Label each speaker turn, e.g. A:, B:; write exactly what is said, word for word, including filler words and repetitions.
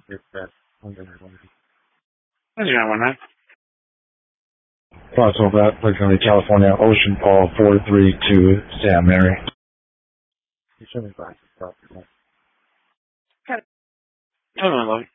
A: It's that one that I wanted.
B: That's your one, man.
A: Cross over that, place going to be California Ocean Paul four three two Sam Mary. You show me back.
B: Come on, Lloyd.